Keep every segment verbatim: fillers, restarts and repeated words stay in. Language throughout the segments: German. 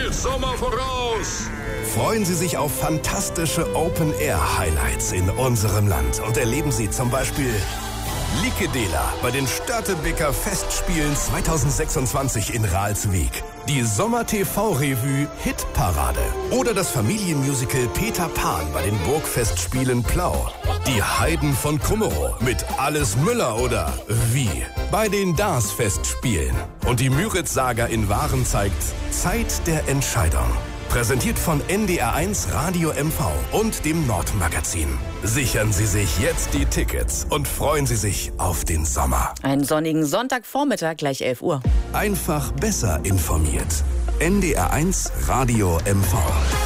viel Sommer voraus. Freuen Sie sich auf fantastische Open-Air-Highlights in unserem Land und erleben Sie zum Beispiel Likedela bei den Störtebeker Festspielen zweitausendsechsundzwanzig in Ralswiek, die Sommer-T V-Revue Hitparade oder das Familienmusical Peter Pan bei den Burgfestspielen Plau, die Heiden von Krummerow mit Alles Müller oder Wie bei den Dars-Festspielen und die Müritz-Saga in Waren zeigt Zeit der Entscheidung. Präsentiert von N D R eins Radio M V und dem Nordmagazin. Sichern Sie sich jetzt die Tickets und freuen Sie sich auf den Sommer. Einen sonnigen Sonntagvormittag, gleich elf Uhr. Einfach besser informiert. N D R eins Radio M V.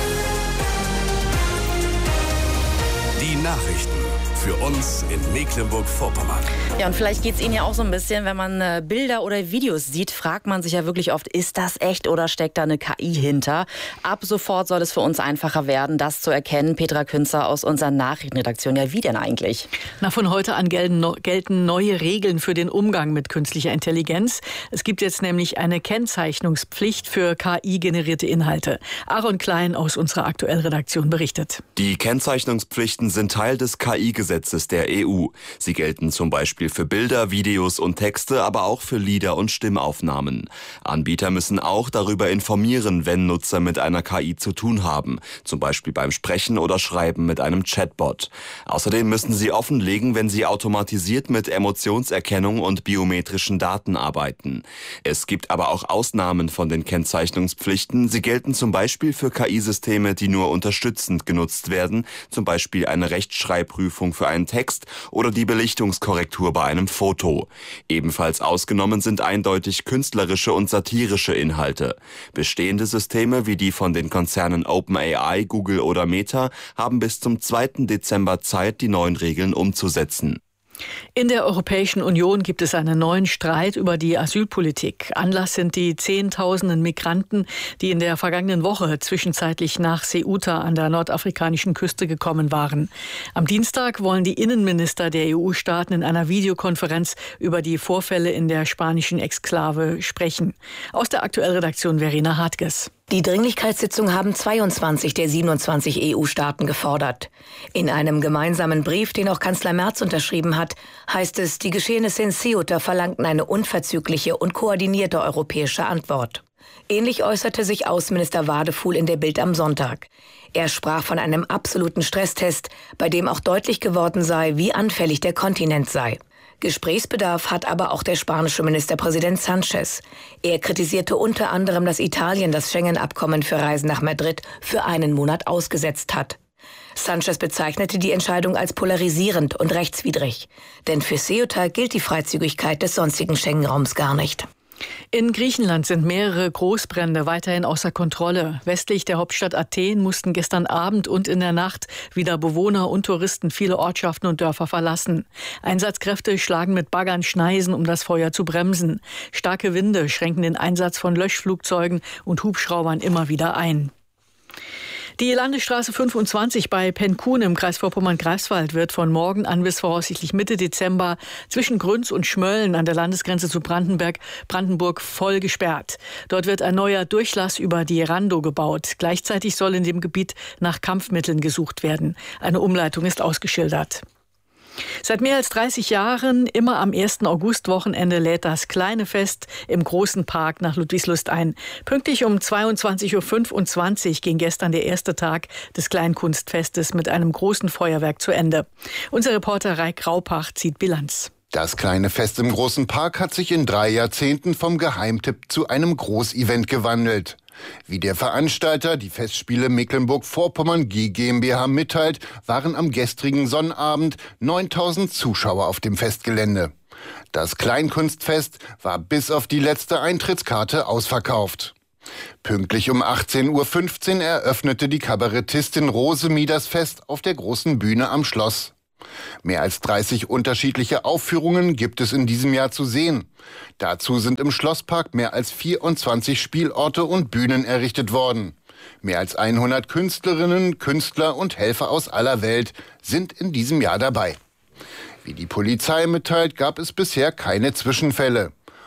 Die Nachrichten für uns in Mecklenburg-Vorpommern. Ja, und vielleicht geht es Ihnen ja auch so ein bisschen, wenn man äh, Bilder oder Videos sieht, fragt man sich ja wirklich oft, ist das echt oder steckt da eine K I hinter? Ab sofort soll es für uns einfacher werden, das zu erkennen. Petra Künzer aus unserer Nachrichtenredaktion. Ja, wie denn eigentlich? Na, von heute an gelten, gelten neue Regeln für den Umgang mit künstlicher Intelligenz. Es gibt jetzt nämlich eine Kennzeichnungspflicht für K I-generierte Inhalte. Aaron Klein aus unserer Aktuellredaktion berichtet. Die Kennzeichnungspflichten sind Teil des K I-Gesetzes der E U. Sie gelten zum Beispiel für Bilder, Videos und Texte, aber auch für Lieder und Stimmaufnahmen. Anbieter müssen auch darüber informieren, wenn Nutzer mit einer K I zu tun haben, zum Beispiel beim Sprechen oder Schreiben mit einem Chatbot. Außerdem müssen sie offenlegen, wenn sie automatisiert mit Emotionserkennung und biometrischen Daten arbeiten. Es gibt aber auch Ausnahmen von den Kennzeichnungspflichten. Sie gelten zum Beispiel für K I-Systeme, die nur unterstützend genutzt werden, zum Beispiel eine Rechtschreibprüfung für einen Text oder die Belichtungskorrektur bei einem Foto. Ebenfalls ausgenommen sind eindeutig künstlerische und satirische Inhalte. Bestehende Systeme wie die von den Konzernen OpenAI, Google oder Meta haben bis zum zweiten Dezember Zeit, die neuen Regeln umzusetzen. In der Europäischen Union gibt es einen neuen Streit über die Asylpolitik. Anlass sind die Zehntausenden Migranten, die in der vergangenen Woche zwischenzeitlich nach Ceuta an der nordafrikanischen Küste gekommen waren. Am Dienstag wollen die Innenminister der E U-Staaten in einer Videokonferenz über die Vorfälle in der spanischen Exklave sprechen. Aus der Aktuellredaktion Verena Hartges. Die Dringlichkeitssitzung haben zweiundzwanzig der siebenundzwanzig E U-Staaten gefordert. In einem gemeinsamen Brief, den auch Kanzler Merz unterschrieben hat, heißt es, die Geschehnisse in Ceuta verlangten eine unverzügliche und koordinierte europäische Antwort. Ähnlich äußerte sich Außenminister Wadefuhl in der Bild am Sonntag. Er sprach von einem absoluten Stresstest, bei dem auch deutlich geworden sei, wie anfällig der Kontinent sei. Gesprächsbedarf hat aber auch der spanische Ministerpräsident Sánchez. Er kritisierte unter anderem, dass Italien das Schengen-Abkommen für Reisen nach Madrid für einen Monat ausgesetzt hat. Sánchez bezeichnete die Entscheidung als polarisierend und rechtswidrig. Denn für Ceuta gilt die Freizügigkeit des sonstigen Schengen-Raums gar nicht. In Griechenland sind mehrere Großbrände weiterhin außer Kontrolle. Westlich der Hauptstadt Athen mussten gestern Abend und in der Nacht wieder Bewohner und Touristen viele Ortschaften und Dörfer verlassen. Einsatzkräfte schlagen mit Baggern Schneisen, um das Feuer zu bremsen. Starke Winde schränken den Einsatz von Löschflugzeugen und Hubschraubern immer wieder ein. Die Landesstraße fünfundzwanzig bei Penkun im Kreis Vorpommern-Greifswald wird von morgen an bis voraussichtlich Mitte Dezember zwischen Grünz und Schmölln an der Landesgrenze zu Brandenburg, Brandenburg voll gesperrt. Dort wird ein neuer Durchlass über die Rando gebaut. Gleichzeitig soll in dem Gebiet nach Kampfmitteln gesucht werden. Eine Umleitung ist ausgeschildert. Seit mehr als dreißig Jahren, immer am ersten Augustwochenende, lädt das kleine Fest im Großen Park nach Ludwigslust ein. Pünktlich um zweiundzwanzig Uhr fünfundzwanzig ging gestern der erste Tag des Kleinkunstfestes mit einem großen Feuerwerk zu Ende. Unser Reporter Raik Raupach zieht Bilanz. Das kleine Fest im Großen Park hat sich in drei Jahrzehnten vom Geheimtipp zu einem Großevent gewandelt. Wie der Veranstalter, die Festspiele Mecklenburg-Vorpommern G GmbH, mitteilt, waren am gestrigen Sonnabend neuntausend Zuschauer auf dem Festgelände. Das Kleinkunstfest war bis auf die letzte Eintrittskarte ausverkauft. Pünktlich um achtzehn Uhr fünfzehn eröffnete die Kabarettistin Rose Mie das Fest auf der großen Bühne am Schloss. Mehr als dreißig unterschiedliche Aufführungen gibt es in diesem Jahr zu sehen. Dazu sind im Schlosspark mehr als vierundzwanzig Spielorte und Bühnen errichtet worden. Mehr als hundert Künstlerinnen, Künstler und Helfer aus aller Welt sind in diesem Jahr dabei. Wie die Polizei mitteilt, gab es bisher keine Zwischenfälle.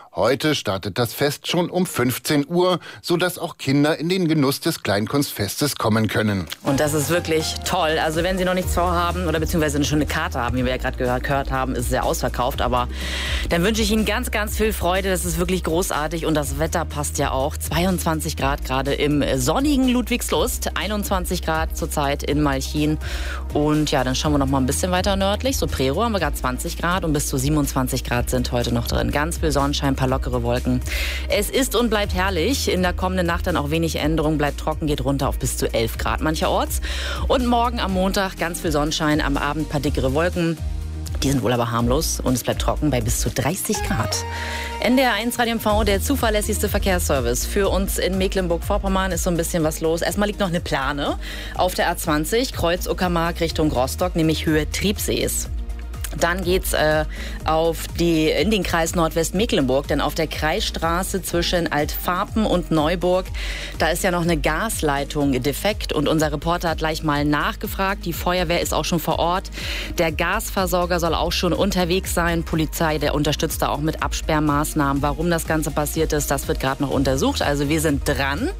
Heute startet das Fest schon um fünfzehn Uhr, sodass auch Kinder in den Genuss des Kleinkunstfestes kommen können. Und das ist wirklich toll. Also wenn Sie noch nichts vorhaben oder beziehungsweise eine schöne Karte haben, wie wir ja gerade gehört, gehört haben, ist es sehr ausverkauft. Aber dann wünsche ich Ihnen ganz, ganz viel Freude. Das ist wirklich großartig und das Wetter passt ja auch. zweiundzwanzig Grad gerade im sonnigen Ludwigslust, einundzwanzig Grad zurzeit in Malchin. Und ja, dann schauen wir noch mal ein bisschen weiter nördlich. So Prerow haben wir gerade zwanzig Grad und bis zu siebenundzwanzig Grad sind heute noch drin. Ganz viel Sonnenschein, ein paar lockere Wolken. Es ist und bleibt herrlich. In der kommenden Nacht dann auch wenig Änderung. Bleibt trocken, geht runter auf bis zu elf Grad mancherorts. Und morgen am Montag ganz viel Sonnenschein, am Abend ein paar dickere Wolken. Die sind wohl aber harmlos und es bleibt trocken bei bis zu dreißig Grad. N D R eins Radio M V, der zuverlässigste Verkehrsservice. Für uns in Mecklenburg-Vorpommern ist so ein bisschen was los. Erstmal liegt noch eine Plane auf der A zwanzig, Kreuz Uckermark Richtung Rostock, nämlich Höhe Triebsees. Dann geht's äh, auf die, in den Kreis Nordwestmecklenburg, denn auf der Kreisstraße zwischen Altfarpen und Neuburg, da ist ja noch eine Gasleitung defekt und unser Reporter hat gleich mal nachgefragt. Die Feuerwehr ist auch schon vor Ort. Der Gasversorger soll auch schon unterwegs sein. Polizei, der unterstützt da auch mit Absperrmaßnahmen. Warum das Ganze passiert ist, das wird gerade noch untersucht. Also wir sind dran.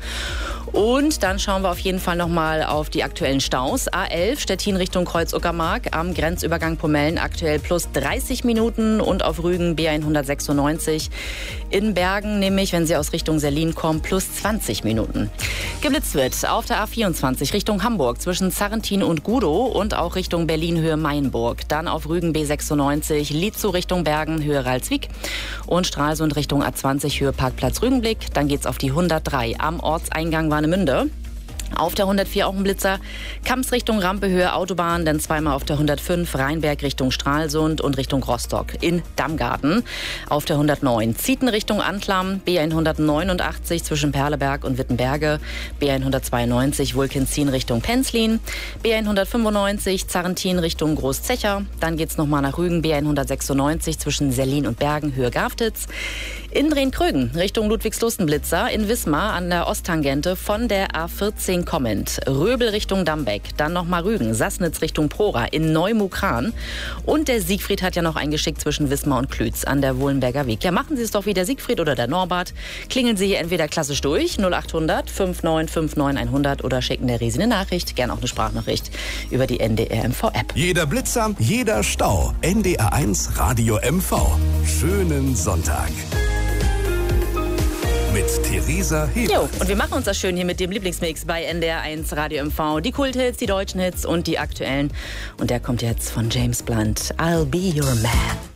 Und dann schauen wir auf jeden Fall noch mal auf die aktuellen Staus. A elf Stettin Richtung Kreuz Uckermark am Grenzübergang Pomellen aktuell plus dreißig Minuten und auf Rügen B hundertsechsundneunzig. In Bergen nämlich, wenn Sie aus Richtung Sellin kommen, plus zwanzig Minuten. Geblitzt wird auf der A vierundzwanzig Richtung Hamburg zwischen Zarrentin und Gudow und auch Richtung Berlin Höhe Mainburg. Dann auf Rügen B sechsundneunzig, Lietzow Richtung Bergen Höhe Ralswiek und Stralsund Richtung A zwanzig Höhe Parkplatz Rügenblick. Dann geht's auf die hundertdrei am Ortseingang Warnemünde. Auf der hundertvier auch ein Blitzer, Kamps Richtung Rampe Höhe Autobahn, dann zweimal auf der hundertfünf Rheinberg Richtung Stralsund und Richtung Rostock in Dammgarten. Auf der hundertneun Zieten Richtung Anklam, B hundertneunundachtzig zwischen Perleberg und Wittenberge, B hundertzweiundneunzig Wulkenzin Richtung Penzlin, B hundertfünfundneunzig Zarrentin Richtung Großzecher, dann geht's nochmal nach Rügen, B hundertsechsundneunzig zwischen Sellin und Bergen Höhe Gaftitz. In Drehn-Krögen Richtung Ludwigslust ein Blitzer, in Wismar an der Osttangente von der A vierzehn kommend. Röbel Richtung Dambeck, dann nochmal Rügen, Sassnitz Richtung Prora, in Neumukran. Und der Siegfried hat ja noch eingeschickt zwischen Wismar und Klütz an der Wohlenberger Weg. Ja, machen Sie es doch wie der Siegfried oder der Norbert. Klingeln Sie hier entweder klassisch durch, null achthundert fünfundneunzig neunundfünfzig hundert oder schicken der Resi eine Nachricht, gerne auch eine Sprachnachricht über die N D R M V-App. Jeder Blitzer, jeder Stau. N D R eins Radio M V. Schönen Sonntag. Mit Theresa Hebert. Jo, und wir machen uns das schön hier mit dem Lieblingsmix bei N D R eins Radio M V. Die Kulthits, die deutschen Hits und die aktuellen. Und der kommt jetzt von James Blunt. I'll be your man.